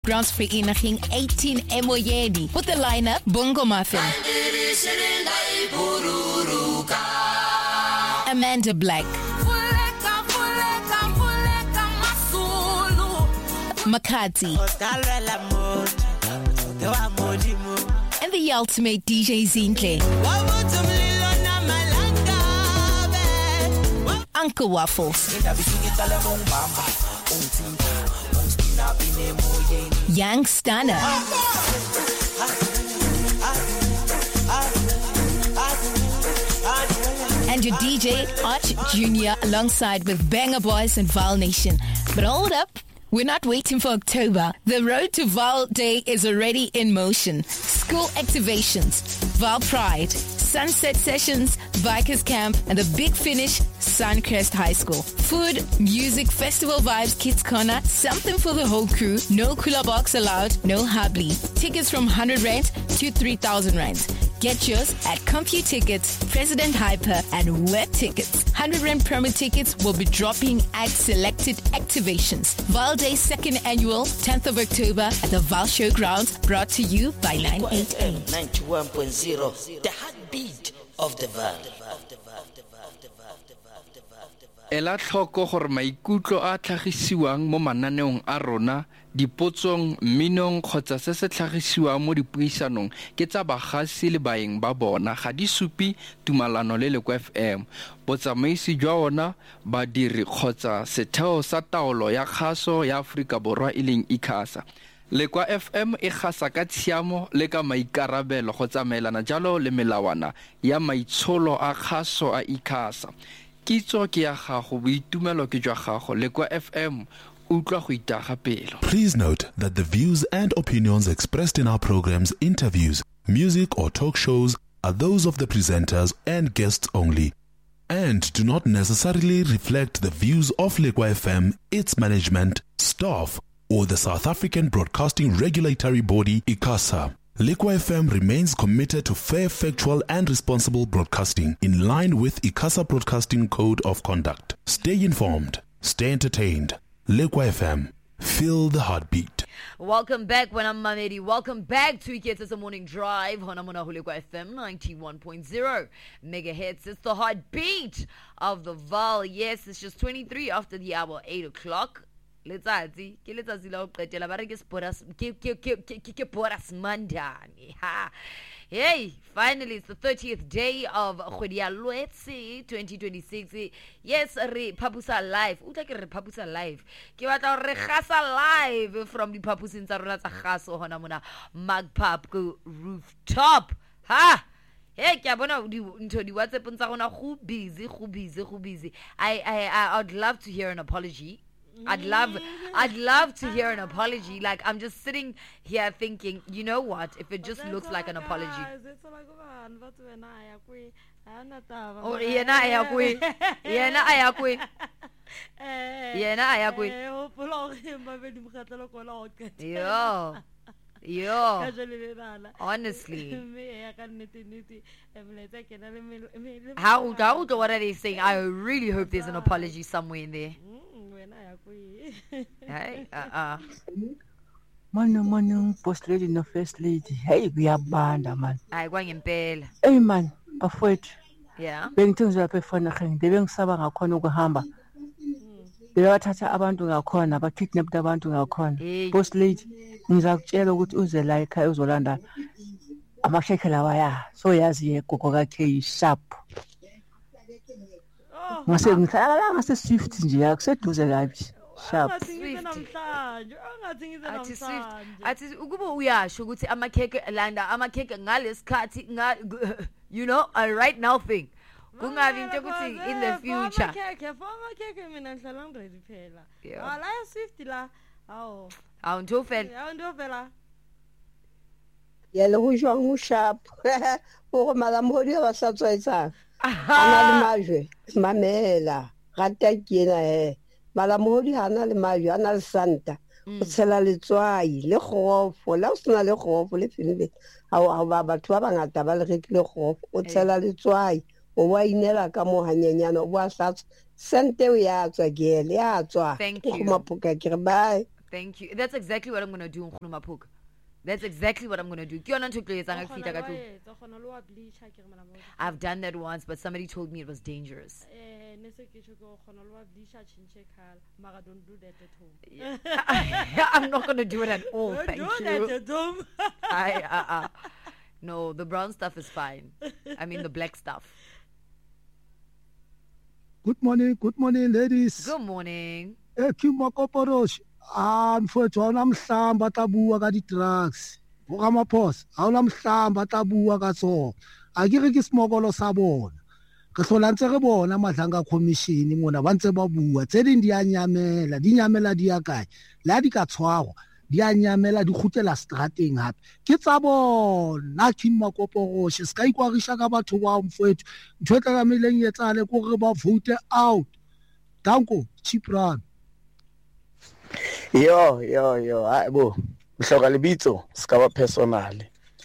Brandsvereniging 18 Emoyeni with the lineup Bongo Muffin, Amanda Black, Makati, and the ultimate DJ Zinhle, Uncle Waffles, Young Stunner, and your DJ Arch Jr. alongside with Banger Boys and Val Nation. But hold up, we're not waiting for October. The Road to Val Day is already in motion. School activations, Val Pride, Sunset Sessions, Bikers Camp, and the Big Finish, Suncrest High School. Food, music, festival vibes, kids corner, something for the whole crew. No cooler box allowed, no hubly. Tickets from 100 rand to 3,000 rand. Get yours at CompuTickets, President Hyper, and Web Tickets. 100 rand promo tickets will be dropping at selected activations. Val Day 2nd Annual, 10th of October at the Val Showgrounds, brought to you by 988. 91.0, the heartbeat of the Val. Ela tlhoko gore maikutlo a tlhagisiwang mo mananeong a rona dipotsong minong kgotsa se se tlhagisiwang mo dipuisanong ke tsa bagasi le baeng ba bona ga di supi tumalano le Lekwa FM botsamaisi jwa ona badiri kgotsa setheo sa taolo ya kgaso ya Afrika Borwa ileng ICASA. Lekwa FM e gasa ka tshiamo le ka maikarabelo go tsamaelana jalo le melawana ya maitsholo a kgaso a ICASA. Kitso ke ya gago boitumelo ke jwa gago Lekwa FM utlwa go itaga pelo. Please note that the views and opinions expressed in our programs, interviews, music or talk shows are those of the presenters and guests only and do not necessarily reflect the views of Lekwa FM, its management, staff or the South African Broadcasting Regulatory Body ICASA. Lekwa FM remains committed to fair, factual and responsible broadcasting in line with ICASA Broadcasting Code of Conduct. Stay informed, stay entertained. Lekwa FM, feel the heartbeat. Welcome back, when I'm Mamedi. Welcome back to Iketsa Morning Drive. Honamona Lekwa FM 91.0 megahertz. It's the heartbeat of the Val. Yes, it's just 23 after the hour, 8 o'clock. Let's see. Let's see. Hey, finally, it's the 30th day of Khwedialwetse 2026. Yes, re Papusa live. Uta ke re Papusa live. Ke batla re gasa live from the Papusing tsa rona tsa gaso hona mona Magpap go rooftop. Ha! Hey, ke bona ntho di WhatsApp tsa rona go busy. I'd love to hear an apology. I'd love to hear an apology. Like, I'm just sitting here thinking, you know what, if it just looks like an apology. Oh, yena ayakwe. Yo. Honestly. How what are they saying? I really hope there's an apology somewhere in there. Hey, Mano, post lady no first lady. Hey, we are banda man. Ay kwangempela. Hey man, bafowethu. Yeah. Bengithunzwa lapha efonakhe. Bengisaba ngakhona ukuhamba. Bewathatha abantu ngakhona, bakidnap abantu ngakhona. Post lady, ngizakutshela ukuthi uze la ekhaya uzolanda amashekhe lawa ya. So yazi yegogo kakhe sharp. Ngase Swift nje akuseduze laphi. Sharp. Athi ukuba uyasho ukuthi amakheke landa amakheke ngalesikhathi you know a right now thing. Kungabi into ukuthi in the future. Amakheke mina ngihlala ngiready phela. La Swift la. Awu. Awundofela. Yele go jwa go sharp. Go madam hodi ba sa tswaetsa. Ana le majwe mamela gata kena madam hodi ana le majwe ana le santa o tshela letswai le gofo la o sena le gofo le finile a ba batho ba bangata ba le rekile gofo o tshela letswai o wa inela ka mo hanyenyana o wa sa sente o ya tswa gele ya tswa go mapoka ke re bye. Thank you. That's exactly what I'm going to do, Nkgono Maphoko. That's exactly what I'm going to do. I've done that once, but somebody told me it was dangerous. I'm not going to do it at all. Thank you. That at home. No, the brown stuff is fine. I mean the black stuff. Good morning, ladies. Good morning. Kimokoporosh. Mfowethu awunamhlamba tabuwa ka di-drugs bokamaphosa awunamhlamba tabuwa ka tsona a ke re ke smokolo sa bona re hlola ntse re bona madlanga commission mona ba ntse ba bua tse ding di a nyamela di ya kae la di ka tshwarwa di a nyamela di khutela strateng hape ke tsa bona Kimokoporosh se ka ikwarisha ka batho ba mfowethu ntho e tla meleng etsale ko re ba vote out. Danko Chipran. Yo, hayibo mhloka libitso sikaba personal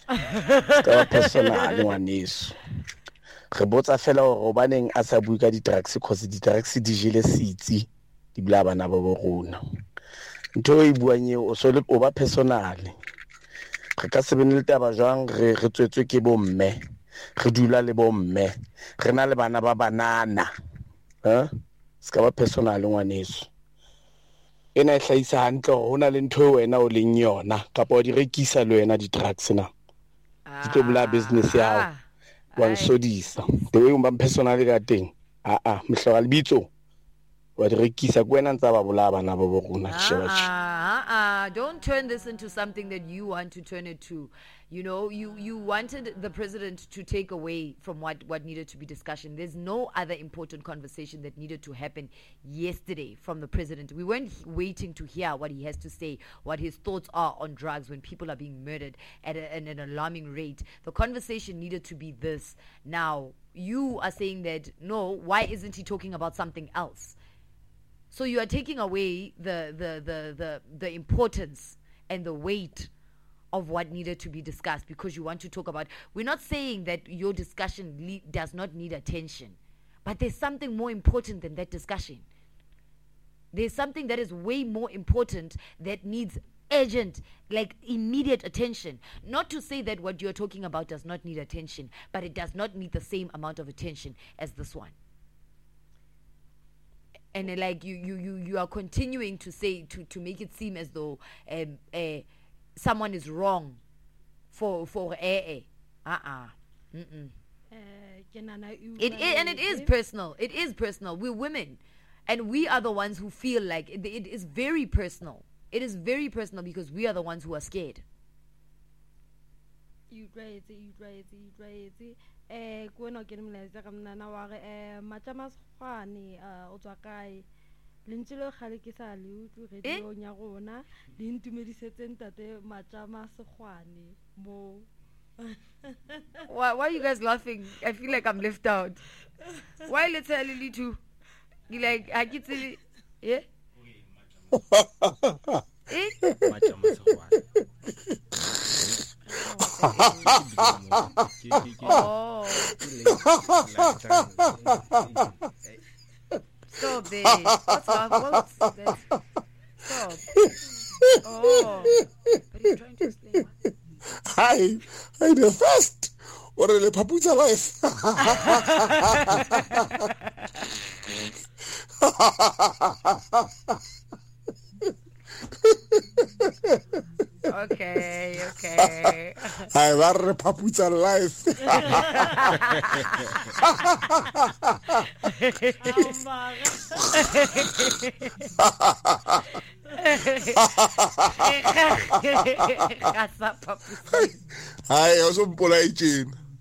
ngwaneso re botsa fela hore baneng a sa bui ka di-drugs because di-drugs di jele sitsi di bla bana ba borona ntho e buang eo so le o ba personal re ka se bene le taba jwang re tswetswe ke bomme re dula le bomme re na le bana ba banana sikaba personal ngwaneso ena e hlaisa hantle hona le ntho wena o leng yona kapa o di rekisa le wena di-drugs na di tlo bula business yao wa nsodisa the way umba personal ka teng mhloka lebitso wa di rekisa ke wena ntsa ba bula bana ba borona don't turn this into something that you want to turn it to. You know, you wanted the president to take away from what needed to be discussion. There's no other important conversation that needed to happen yesterday from the president. We weren't waiting to hear what he has to say, what his thoughts are on drugs when people are being murdered at an alarming rate. The conversation needed to be this. Now, you are saying that, no, why isn't he talking about something else? So you are taking away the importance and the weight of what needed to be discussed because you want to talk about. We're not saying that your discussion does not need attention, but there's something more important than that discussion. There's something that is way more important that needs urgent, like immediate attention. Not to say that what you're talking about does not need attention, but it does not need the same amount of attention as this one. And like you are continuing to say to make it seem as though someone is wrong for It is personal. It is personal. We're women, and we are the ones who feel like it is very personal. It is very personal because we are the ones who are scared. You crazy. Kuona ke mlaetsa ka mnana wa re matama sgwane o tswa kae lentilo khale ke sa le utlu radio nya gona di ntumedisetse ntate matama sgwane mo. Why are you guys laughing? I feel like I'm left out. Why let's tell you too? You like I get to yeah? Matama sgwane. Oh. Stop it. What's that? Stop. Oh. But he's trying to explain. Hi, the first. What are the Papusa life? Okay. I war Papusa life. Hi, also polite.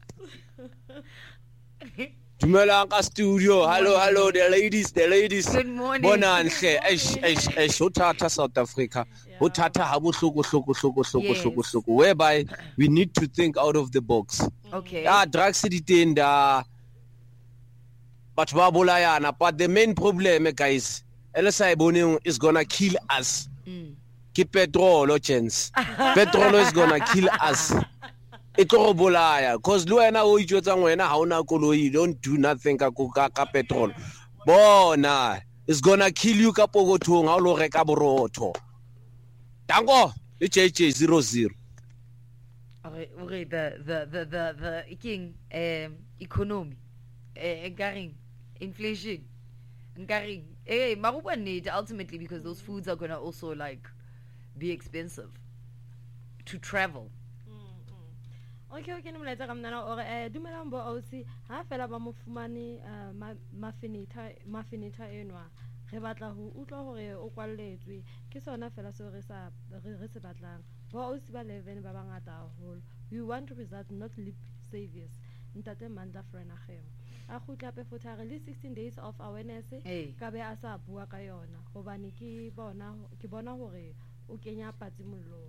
Dumelang ka studio. Hello, the ladies. Good morning. Bonanhle. Uthatha South Africa. Uthatha ha bohloko. Whereby we need to think out of the box. Okay. Drugs di tenda. But the main problem, guys, LSI is gonna kill us. Keep petrol, chance. Petrol is gonna kill us. Because luena o itjotsa ngwena ha ona koloi, don't do nothing ka petrol. Bona it's gonna kill you ka pokothong ha o lo reka borotho. Danko, le JJ 00. Okay, the king economy nkaring inflation nkaring maruba need ultimately because those foods are gonna also like be expensive to travel. Okay, no molaetsa ka mnana o re dumelang bo ausi ha fela ba mo fumane mafinita enwa re batla ho utlwa hore o kwalletswe ke sona fela se re se batlang bo ausi ba 11 ba bangata haholo. We want results, not lip service. Ntate Mandla Frenagem a khutla pe fotha re le 16 days of awareness ka be a sa bua ka yona hobane ke bona hore o kenya patsi mollong.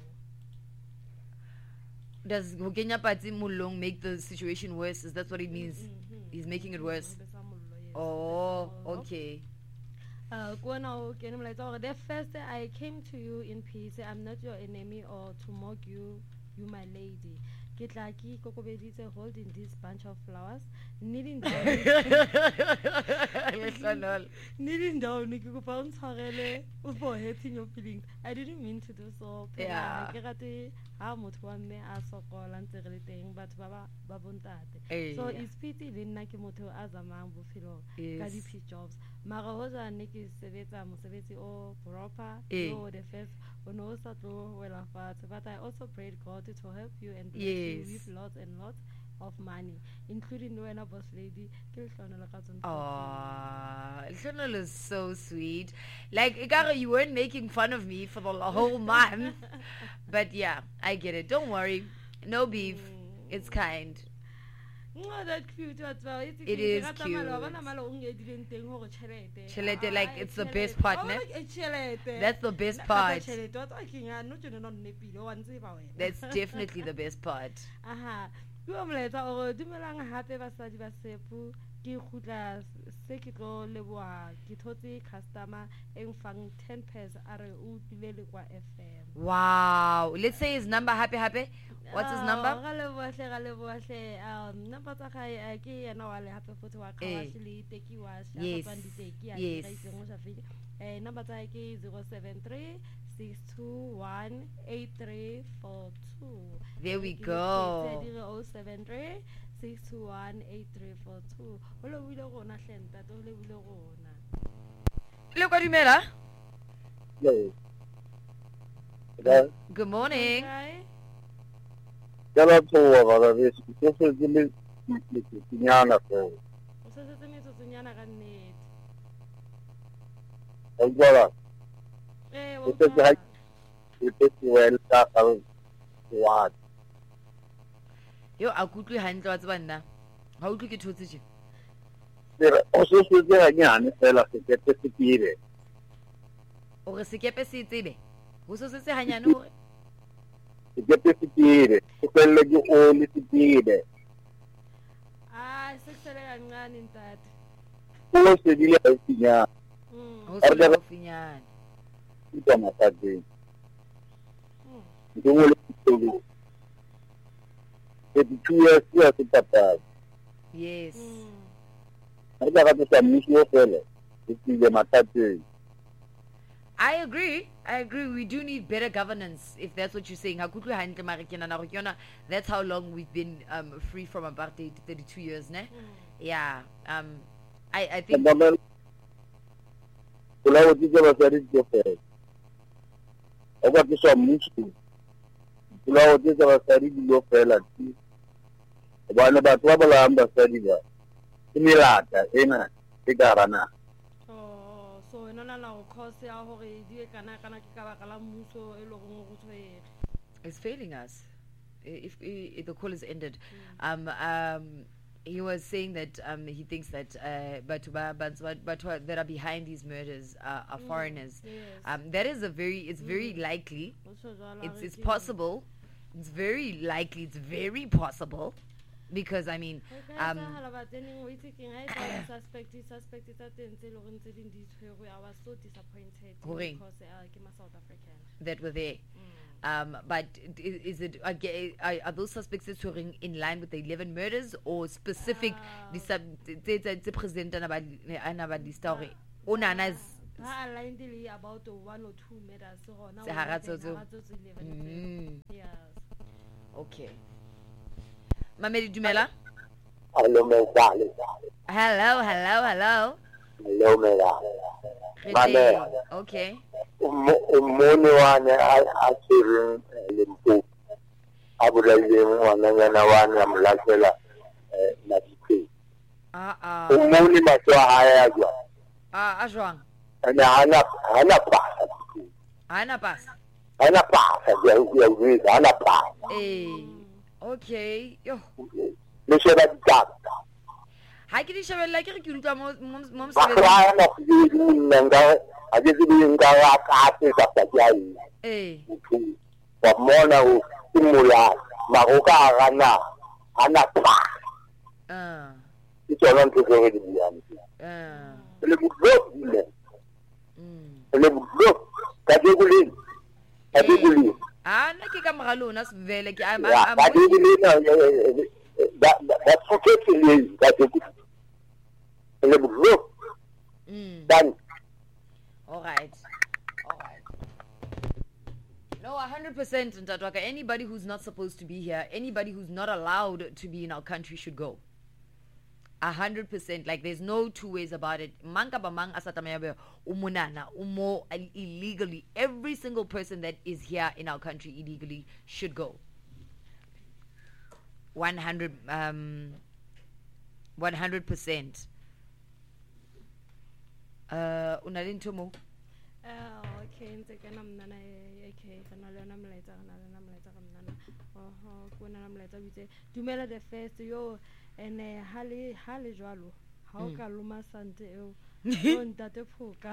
Does Hokenya Pati Mulong make the situation worse? Is that what it means? He's making it worse. Oh, okay. The first day I came to you in peace. I'm not your enemy or to mock you, my lady. Get lucky, Kokobedite holding this bunch of flowers, kneeling down. Kneeling down, Niku found Harele for hurting your feelings. I didn't mean to do so. Yeah. How much one may ask for call and everything, but Baba Babuntate. So it's pity in Nakimoto as a man buffalo, Kadipi jobs. Marahosa Niki Seveta Museveti or proper, the first. But I also prayed God to help you and bless you with lots and lots of money, including Noena Boss Lady. Lionel is so sweet. Like, Igara, you weren't making fun of me for the whole month. But yeah, I get it. Don't worry. No beef. It's kind. Oh, that's cute. It is cute. Chelete, like it's the best part, ne? That's the best part. That's definitely the best part. Wow. Let's say his number, happy. What's his number? Yes. Number 073 621-8342. There we go. 073 621-8342. Look at Dumela. Good morning. Hello to our this is the Nyana for. Well, what? Yo, I quickly hand to Azwana. How do you get to There are also again, fella, to get the city. Or a sekepe city. Who's also say Hanyano? To get the city, to tell you only city. Ah, 6 and run in that. Who's the deal of Finan? Who's the Finan? You don't have that day. You don't want to do 2 years, yes, it's yes. I got to some new fella. It's the matter. I agree. We do need better governance, if that's what you're saying. That's how long we've been free from apartheid, 32 years, ne? Yeah. I think. It's failing us. If the call is ended, he was saying that he thinks that but that are behind these murders are foreigners. Yes. That is it's very likely. It's possible. It's very likely. It's very possible. Because I mean, I was so disappointed because South African that were there. But is it are those suspects in line with the 11 murders or specific? aligned about 1 or 2 meters. So now yes. Okay. Mamedi Dumela. Hello, Mela. Hello. Hello, Mela. Mama. Okay. Umuntu wane athiri lempu. Abulale mwana wane amlakela na dikwe. Umuntu matwa haya jwa. Ajwang. Ana hana pasa. Hana pasa. Hana pasa ya hana pasa. Okay. Yo. Lesheba dikaka. Ha ke di shebella ke re ke utlwa mo Bakra na nanga ajezinga akase kapajai. Wamona umula magoka ana pa. Ito lang tuzo di yan. Le mudlo. Le mudlo. Kadeguli. Na ke ka mogalona se vele ke am kadeguli na that forgetting kadeguli. Le mudlo. Done. All right. No, 100%, Ntatwaka. Anybody who's not supposed to be here, anybody who's not allowed to be in our country should go. 100%. Like, there's no two ways about it. Manka bamang asatamayabe umunana umo illegally. Every single person that is here in our country illegally should go. 100%. Unalinto mo? Okay, ntekena mnana okay kana lona mlaetsa mnana kuna na mlaetsa bitse dumela the first yo ene hale jwalo ha o ka loma sante eo o ntate phoka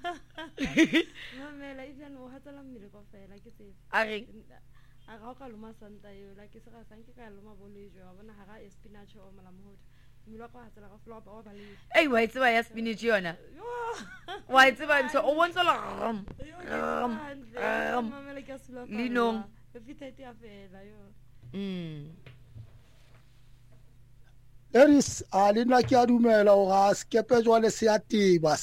mamela even o hatsala mmele go fela ke tse a re ga o ka loma santa eo la ke se ga sanke ka loma bolejo wa bona ha ga spinach o malamohodu. Hey, why it's why spinach yona? Why it's why so o wantsa la Linong. There is alina ke a dumela o ga skepe jwale se a tiba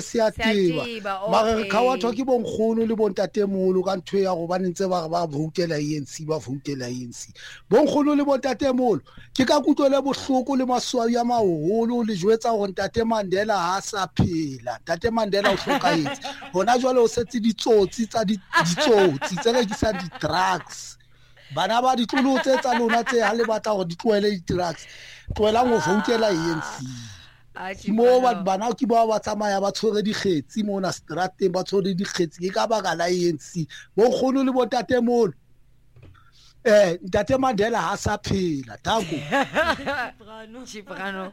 mara ka wa thoki bonkgono le bontatemolo ka ntwe ya go ba ntse ba voutela ANC bonkgono le bontatemolo ke ka kutlwele bohloko le maswao ya maholo le jwetsa go ntate Mandela ha sa phela ntate Mandela o hlokaetse bona jwale o setse ditsotsi tsa ditsotsi tse re ke sa di drugs bana ba ditlolo tse tsa lona tse ha le batla go di tloele di drugs tloela go voutela ANC mo bana ke ba tsamaya ba tshore dikgetsi mo na strateng ba tshore dikgetsi ke ka baka la ANC bo kgono le botatemolo ntate Mandela ha sa phela tako Chiprano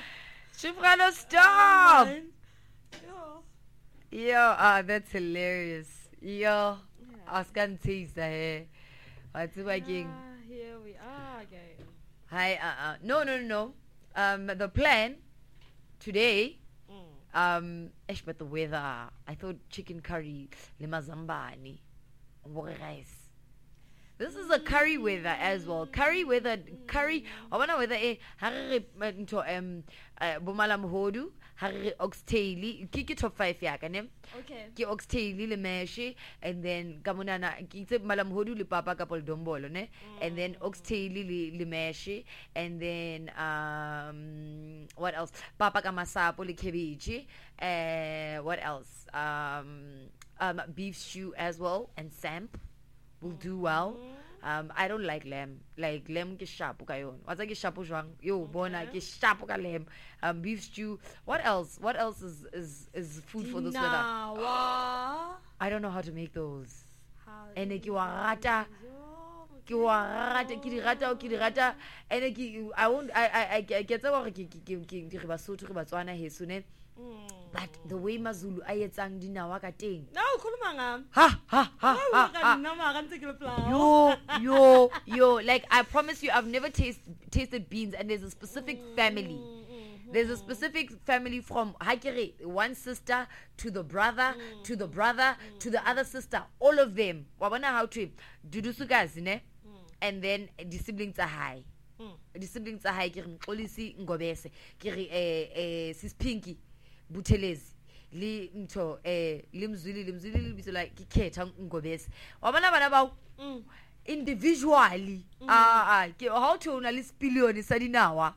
stop that's hilarious askan teaser here here we are again. Hi, no. The plan today, but the weather. I thought chicken curry, limazambani, rice. This is a curry weather as well. Curry. I wonder whether bomalamohodu, oxtail, kiki top 5 yakane. Okay. Ki oxtail le meshi, and then kamunana kite malamohodu le papa kapol dombolo ne, and then oxtail le meshi, and then what else? Papa kamasapo le cabbage. What else? Beef stew as well, and samp will do well. I don't like lamb. Like lamb ke shapo ka yon. What's ke shapo jwang? Yo bona ke shapo ka lamb. Beef stew. What else? What else is food for this weather? I don't know how to make those. And ki wa rata. Ki di rata. And I won't. I get tsa ke di re Basotho re Batswana heso ne. But the way Mazulu ayetsang dinawa ka teng. No, khuluma ngam. Yo, like I promise you I've never tasted beans, and there's a specific family. There's a specific family from Hakere, one sister to the brother, to the other sister, all of them. Wabona how to dudusukazi ne? And then the siblings are high. The siblings are high kiri Nkolisi Ngobese, kiri sis Pinky Buthelezi, li ntho limzwili libitso like Khetha Ngobese wa bona bana ba individually ke how to na le billion sa dinawa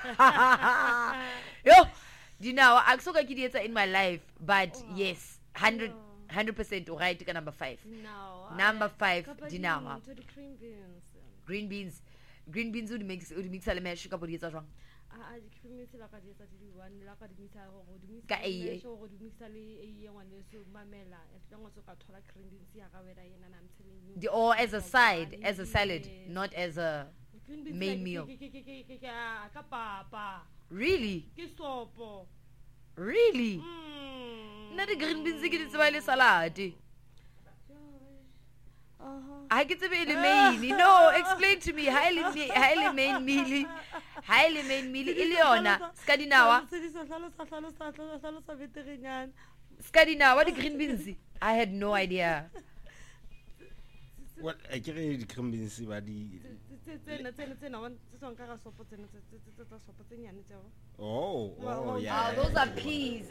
yo dinawa akusoka ke di etsa in my life but yes 100% right ka number 5 number 5 dinawa green beans o di mixa le mash ka bo di etsa jwang di cream la ka di etsa di one la ka di mixa go di mixa ka e go di mixa le e ngwane so mamela as long as o ka thola cream beans ya ka wena yena I'm telling you or as a side as a salad not as a main meal ka papa really ke sopo really na di green beans ke di tseba le salad I get to be the main. No, explain to me. Highly main meal. Highly main meal. Ileona. Skadinawa. Skadinawa, the green beans. I had no idea. What? I can't read the green beans, but oh, yeah. Those are peas.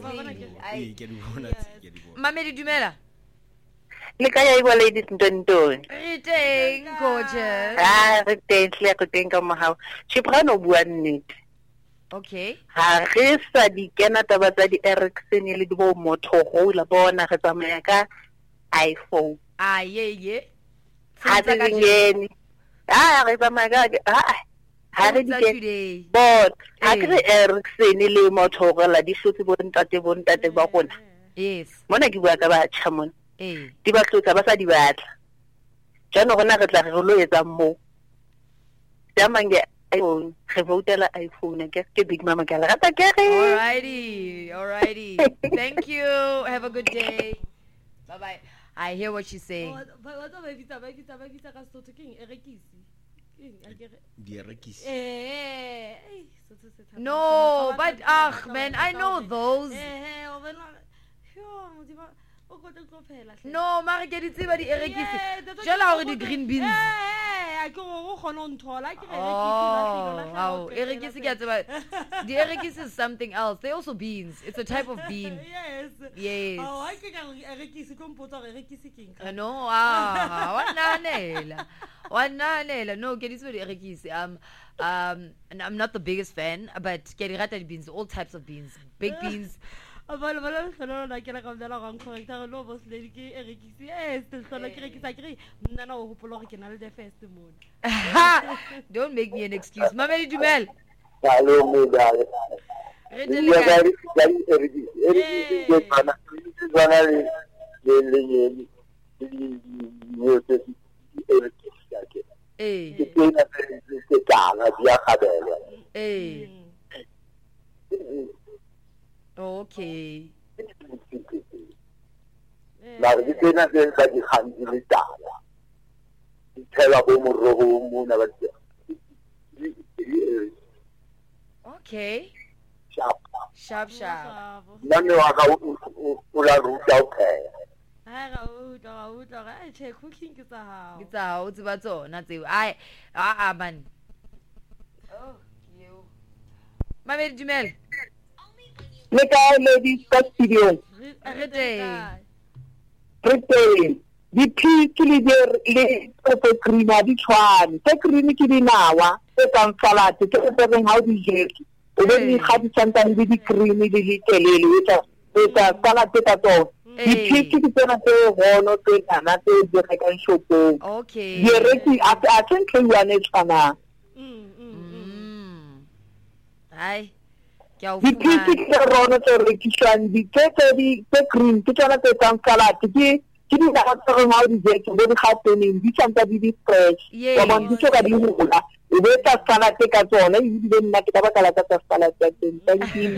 Mamedi Dumela. Lekaya iwa ladies Ndondoni. Teng gorgeous. Re teng tle go teng ka mohao. Chiprano bua nnete. Okay. Ha re sa di kena taba tsa di Ericsson le di bo motho go la bona re tsamaya ka iPhone. Ye. Ha di ngeni. Re tsamaya ka ha re di ke. But ha re Ericsson le motho go la di hlotse bontate ba gona. Yes. Mona ke bua ka ba chamon. Di ba tlotsa ba sa di batla jana gona re tla re lo etsa mo tsamange iPhone re votela iPhone ke big mama ke la rata ke re alrighty thank you have a good day bye bye I hear what she's saying no but man I know those no mara ke di tseba di erekisi jela hore di green beans ke go gona nthola ke erekisi ke tseba di erekisi is something else they also beans it's a type of bean yes I ke ka erekisi ko mpotsa erekisi king no wananela no ke di tseba di erekisi I'm not the biggest fan but ke di rata di beans all types of beans big beans Bala na ke la ka mdala ga corrector lo boss lady ke erekisi still sola ke rekisa ke nna na o hopola ke na le the first moon don't make me an excuse Mamedi Dumela Hello modale ya ga ri erekisi ke bana le erekisi yake ke na ke kana dia khabela okay la re tsena tse ka di khanti le tala di tshela bo morogo mo na ba okay sharp nane wa ka o la ruta o phela ga uta ga che cooking ke tsa hao tseba tsona tseo man you Mamedi Dumela le ka ladies ka studio re teng di piki le pepper cream di tshwane ke cream ke dinawa ke ka salad ke pepper how di jeki o be di ga di tsantang di cream di telele eta salad ka to di piki ke tsena tse gono tse kana tse di ka shopong okay di reki a think you are not kana hai di piki ke rono tse rekisang di ke cream ke tsona tse tsang salad ke di na ka how di jeki bo di happening di tsanta di fresh wa mo di tsoka di hula e be ta salad ka tsona e di nna ke ba kala ka salad ka teng thank you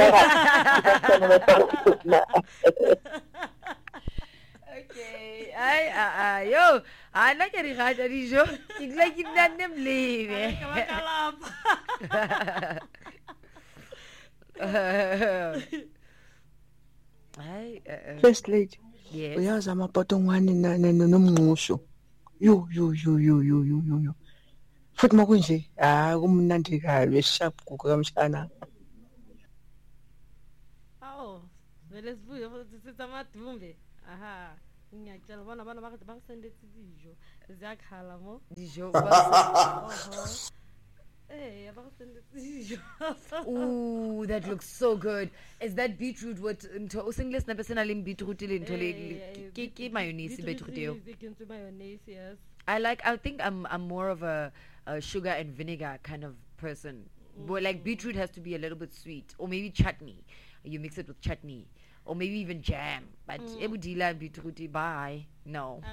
okay yo ana ke ri ga dijo ke tla ke nne mlebe First lady. Yes. Uyazi amapotongwane nomnqusho. Yo. Futhi makunje, kumnandi kabi esharp kukamshana. Vele sibuye futhi sithamadumbe. Aha. Ngiyacela bona bana bangisendetse dijo. Ziyakhala mo. Dijo. Ooh, that looks so good. Is that beetroot with English na pesena le beetroot le ntole ke mayonnaise beetroot yo. Yes. I think I'm more of a sugar and vinegar kind of person. But like beetroot has to be a little bit sweet, or maybe chutney. You mix it with chutney, or maybe even jam. But ebudila beetroot bye. No.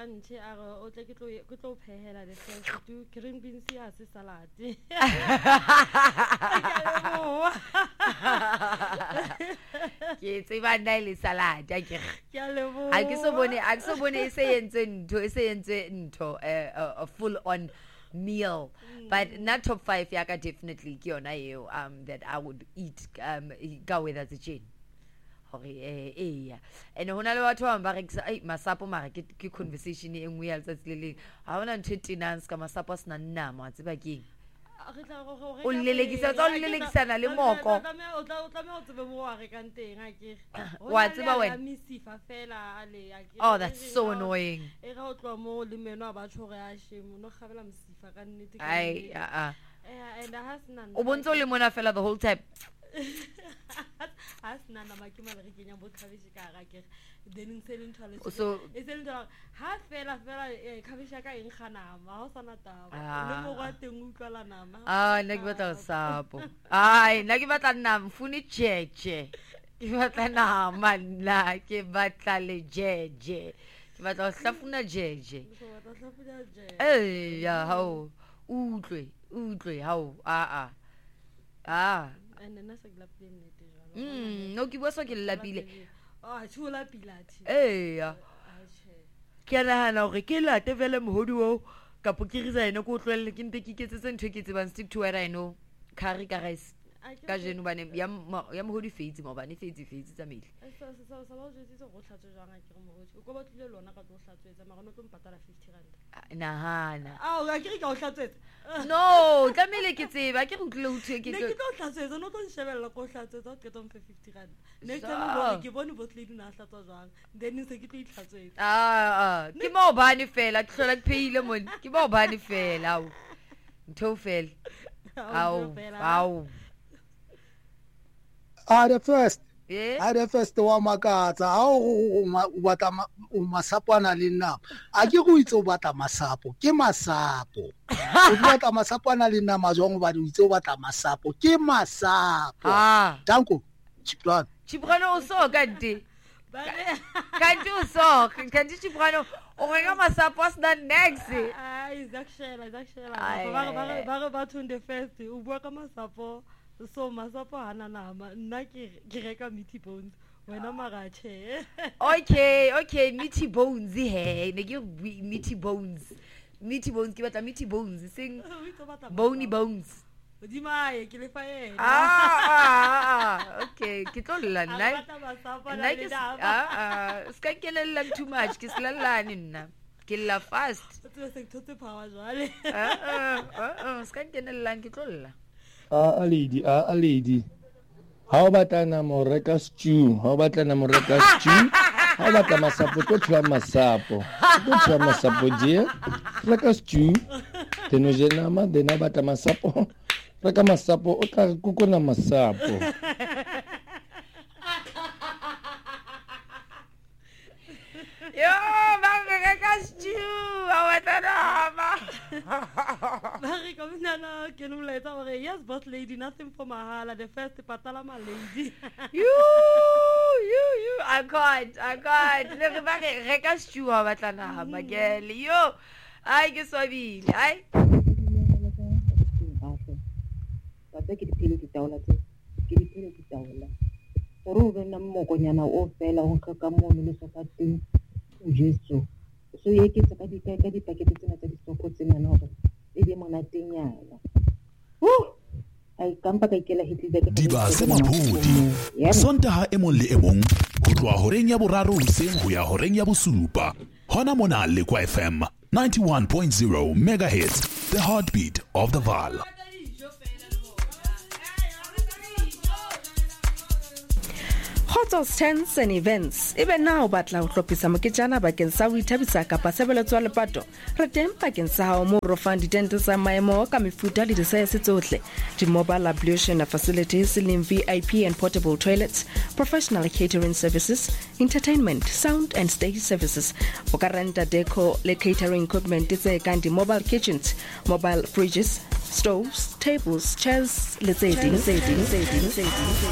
Green beans salad. It's even daily salad. I so bone a full on meal, but not top 5 yaka definitely that I would eat go with as a gin. And hona le batho ba rekisa masapo mara ke conversation e nngwe ya letsatsi le leng ha hona ntho tenance ka masapo a sena nama a tseba keng o lelekisana le moko wa tseba wena oh that's so annoying o bontsho le mona fela the whole time so nna ke batla sapo nna ke batla nama funi jeje ke batla nama nna ke batla le jeje ke batla hlafuna jeje ya hao utlwe hao and then that's like no ke bua so ke lapile chula pilati ke nahana hore ke late vele mohodi wo ka pokirisa ene ko tlwelle ke nte ke ketsetse ntho ke tsebang stick to what I know curry ka rice ka jeno bane ya mohodi feitsi mo bane feitsi tsa mele sa ba jetse go hlatswe jang a ke re mohodi o go batlile lona ka tlo hlatswetsa mara no tlo mpatala 50 rand nahana ga ke re ka o hlatswetsa no tlamele ke tseba ke go tle o thwe ke tlo hlatswetsa no tlo nshebella ko hlatswetsa o ke tlo mfe 50 rand next time ke bone botle dina hlatswa jang then se ke tlo ihlatswetsa ke mo bane fela ke hlola ke pheile mon ke mo bane fela ntho fela au the first wa makatsa ha o batla o masapo ana le nama a ke go itse o batla masapo ke masapo o batla masapo ana le nama jong ba di itse o batla masapo ke masapo danko chiprano o so kanti o so kanti chiprano o rega masapo as the next zakshela ba thunde first o bua ka masapo so masapo hana nama nna ke reka meaty bones wena magache okay meaty bones he ne ke meaty bones ke batla meaty bones sing bony bones Dimaye ke le fa yena okay ke tlolla nna ska kelella too much ke slallane nna ke la fast se totse power jwale ska kenella ke tlolla a lady ha o batla na mo reka stew ha o batla masapo to tla masapo je reka stew teno je nama dena batla masapo reka masapo o tla kukona masapo yo reka stew Mari komnana ke no leta ore yes boss lady nothing for mahala the first patala my lady you I got le ba reka stew wa batla na magele yo ai ke swabile ai batla ke dipele ke taola oro be na mmokonyana o fela o ka mo le so ka teng Jesu so ye ke tsaka di pakete tsena tsa disoko tsena no e di monatenyana ai kampa ka ikela hitlile ke diba se maphodi sontaha e mong le e mong ho tloha horeng ya boraro hoseng ho ya horeng ya bosupa hona mona le kwa FM 91.0 megahertz the heartbeat of the Vaal. Photos, tents and events. Even now, batla ho hlophisa moketjana bakeng sa ho ithabisa kapa sebeletso ya lepato. Re teng bakeng sa hao mo rofang ditente tsa maemo ka mefuta le disaese tsohle. Di-mobile ablution facilities, slim VIP and portable toilets, professional catering services, entertainment, sound and stage services. O ka renta deco le catering equipment tse kang di-mobile kitchens, mobile fridges, stoves, tables, chairs, le tse ding.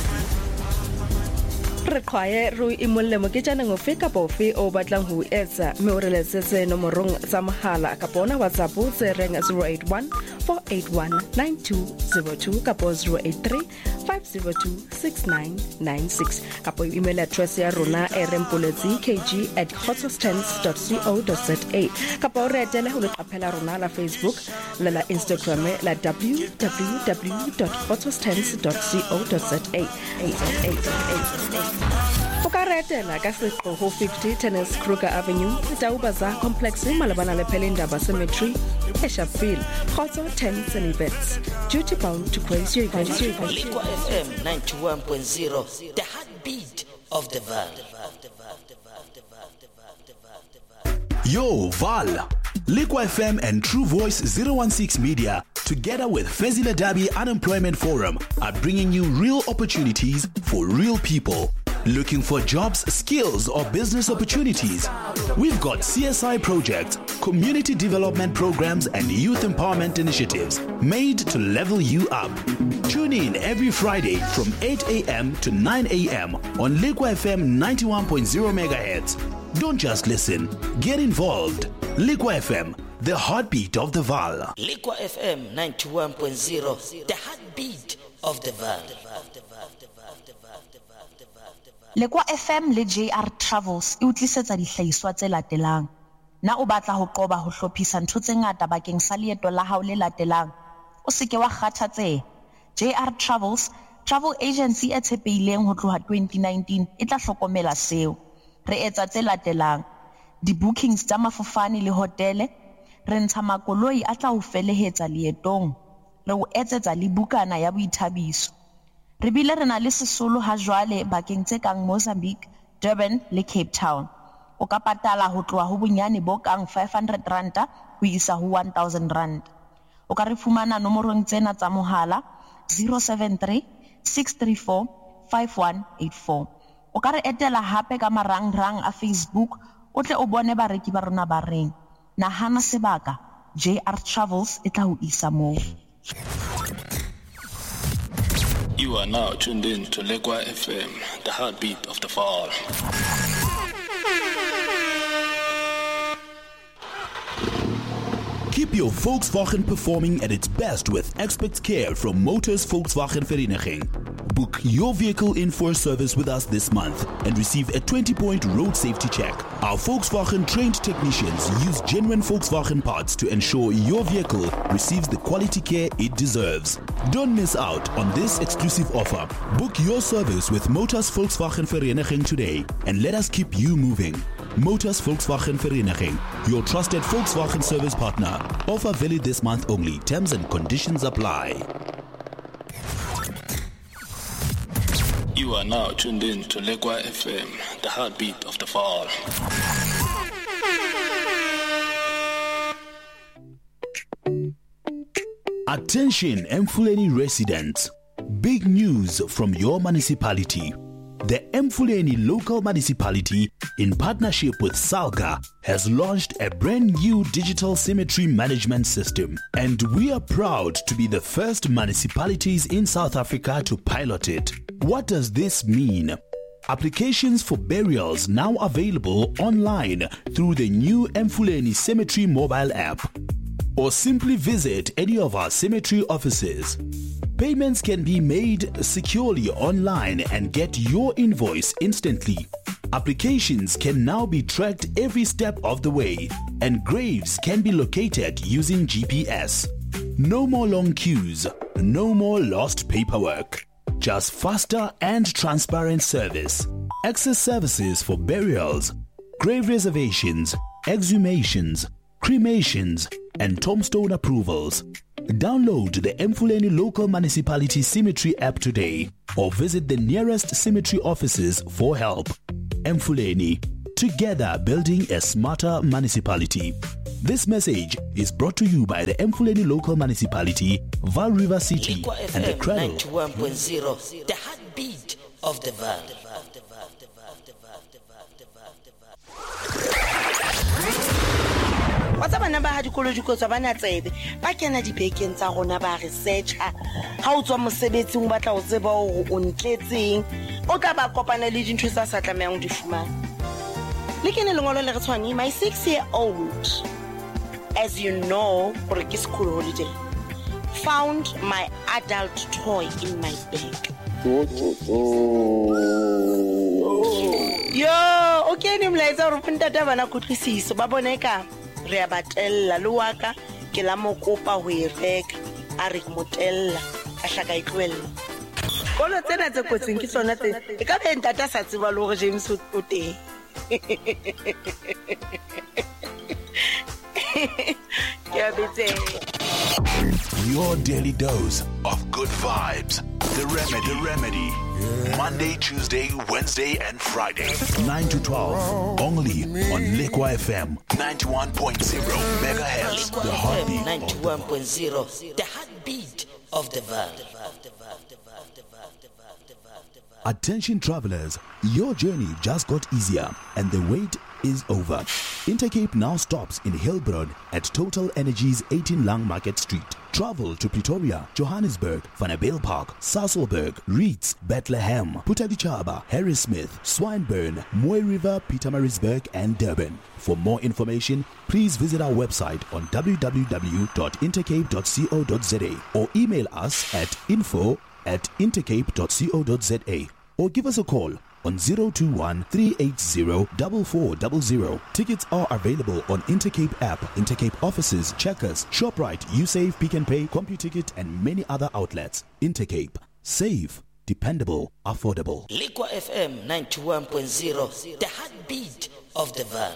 Re kwae ro imolle moketjaneng ofe kapa ofe o batlang ho etsa mme o re letsetse nomorong tsa mohala kapa ona WhatsApp tse reng 081 481 9202 kapa 083 502 6996 kapa email address ya rona rmpoletsi@hotstance.co.za kapa o re etele ho leqaphela rona la Facebook le la Instagram la www.hotstance.co.za. O ka retela ka seqo ho 50 Tennis Kruger Avenue, Taubaza Complex malabana le Pelindaba Cemetery, Eshaville, Khotso Tents and Events. Duty bound to praise your events. Liquor FM 91.0, the heartbeat of the Vaal. Yo, Val. Liquor FM and True Voice 016 Media, together with Fezile Dabi Unemployment Forum, are bringing you real opportunities for real people. Looking for jobs, skills, or business opportunities? We've got CSI projects, community development programs, and youth empowerment initiatives made to level you up. Tune in every Friday from 8 a.m. to 9 a.m. on Liquor FM 91.0 MHz. Don't just listen, get involved. Liquor FM, the heartbeat of the Vaal. Liquor FM 91.0, the heartbeat of the Vaal. Lekwa FM le JR Travels e utlisetsa dihlahiswa tse latelang. Na o batla ho qoba ho hlophisa ntho tse ngata bakeng sa leeto la hao le latelang. O se ke wa kgathatseha. JR Travels, travel agency e tshepehileng ho tloha 2019 e tla hlokomela seo. Re etsa tse latelang. Di-bookings tsa mafofane le hotele, re ntsha makoloi a tla o felehetsa leetong, re o etsetsa le bukana ya boithabiso. Re bile re na le sesolo ha jwale bakeng tse kang Mozambique, Durban le Cape Town. O ka patala ho tloha ho bonyane bo kang 500 ranta ho isa ho 1000 rand. O ka re fumana nomorong tsena tsa mohala 073 634 5184. O ka re etela hape ka marangrang a Facebook o tle o bone bareki ba rona ba reng. Nahana sebaka, JR Travels e tla ho isa moo. You are now tuned in to Lekwa FM, the heartbeat of the Vaal. Keep your Volkswagen performing at its best with expert care from Motors Volkswagen Vereniging. Book your vehicle in for a service with us this month and receive a 20-point road safety check. Our Volkswagen trained technicians use genuine Volkswagen parts to ensure your vehicle receives the quality care it deserves. Don't miss out on this exclusive offer. Book your service with Motors Volkswagen Vereniging today and let us keep you moving. Motors Volkswagen Vereniging, your trusted Volkswagen service partner. Offer valid this month only. Terms and conditions apply. You are now tuned in to Lekwa FM, the heartbeat of the Vaal. Attention Mfuleni residents. Big news from your municipality. The Mfuleni local municipality, in partnership with Salga, has launched a brand new digital cemetery management system, and we are proud to be the first municipalities in South Africa to pilot it. What does this mean? Applications for burials now available online through the new Mfuleni Cemetery mobile app, or simply visit any of our cemetery offices. Payments can be made securely online and get your invoice instantly. Applications can now be tracked every step of the way, and graves can be located using GPS. No more long queues, no more lost paperwork. Just faster and transparent service. Access services for burials, grave reservations, exhumations, cremations, and tombstone approvals. Download the Emfuleni Local Municipality Symmetry app today or visit the nearest Symmetry offices for help. Emfuleni, together building a smarter municipality. This message is brought to you by the Emfuleni Local Municipality, Vaal River City, and the Cradle. 91.0, the heartbeat of the Vaal. Wa tsa bana ba ha dikolo dikotsa bana tsebe ba kena dibekeng tsa rona ba researcher ha o tswa mosebetsing o batla o tseba hore o ntletseng o tla ba kopana le dintho tsa sa tlamehang di fumana le kene lengolo le re tshwane my 6-year-old, as you know, for a school holiday, found my adult toy in my bag. Yo, okay, ni mlaeza rupenda da bana kutlisiso ba boneka re a batella le waka ke la mokopa ho e reka a re motella a hlaka itlwella kolo tsena tse kotsing ke tsona tse e ka be ntata sa tseba le hore James o teng Your daily dose of good vibes. The Remedy. Yeah. Monday, Tuesday, Wednesday, and Friday. 9 to 12. Only on Lekwa FM 91.0 megahertz. The heartbeat 91.0. The heartbeat of the Vaal. Attention travelers, your journey just got easier and the wait is over. Intercape now stops in Hillbroad at Total Energies 18 Lang Market Street. Travel to Pretoria, Johannesburg, Vanabale Park, Sasolburg, Reeds, Bethlehem, Putadichaba, Harrismith, Swinburne, Moy River, Pietermaritzburg and Durban. For more information, please visit our website on www.intercape.co.za or email us at info@intercape.co.za or give us a call on 021-380-4400. Tickets are available on Intercape app, Intercape offices, Checkers, ShopRite, USave, Pick and Pay, CompuTicket, and many other outlets. Intercape. Safe, dependable, affordable. Lekwa FM 91.0, the heartbeat of the Vaal.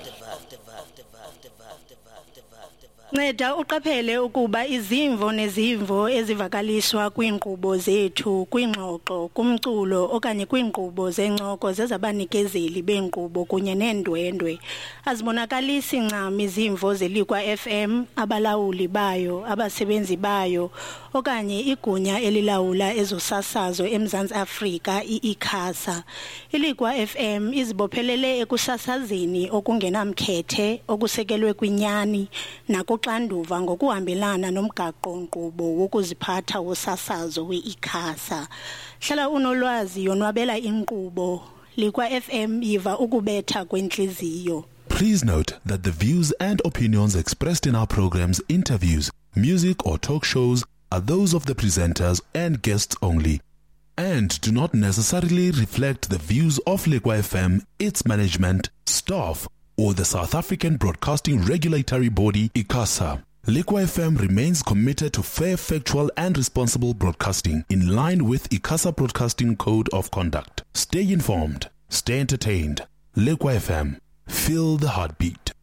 Nceda uqaphele ukuba izimvo nezimvo ezivakaliswa kwiinkqubo zethu kwingxoxo kumculo okanye kwiinkqubo zencoko zezabanikezeli beenkqubo kunye neendwendwe azibonakalisi ncam izimvo zeLekwa FM, abalawuli bayo, abasebenzi bayo okanye igunya elilawula ezosasazo eMzantsi Afrika iICASA. iLekwa FM izibophelele ekusasazeni okungenamkhethe okusekelwe kwinyani nakuxanduva ngokuhambelana nomgaqo-nkqubo wokuziphatha wosasazo we-ICASA. Hlala unolwazi yonwabela inkqubo. Lekwa FM yiva ukubetha kwentliziyo. Please note that the views and opinions expressed in our programs, interviews, music or talk shows are those of the presenters and guests only and do not necessarily reflect the views of Lekwa FM, its management, staff, or the South African Broadcasting Regulatory Body, ICASA. Lekwa FM remains committed to fair, factual, and responsible broadcasting in line with ICASA Broadcasting Code of Conduct. Stay informed, stay entertained. Lekwa FM, feel the heartbeat.